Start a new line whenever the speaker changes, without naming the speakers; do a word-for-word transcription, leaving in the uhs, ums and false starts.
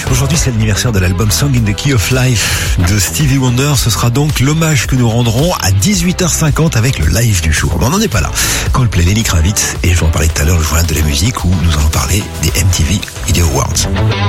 Aujourd'hui, c'est l'anniversaire de l'album Song in the Key of Life de Stevie Wonder. Ce sera donc l'hommage que nous rendrons à dix-huit heures cinquante avec le live du jour. Mais on n'en est pas là. Coldplay, Lenny Kravitz, et je vous en parlais tout à l'heure, le journal de la musique où nous allons parler des M T V Video Awards.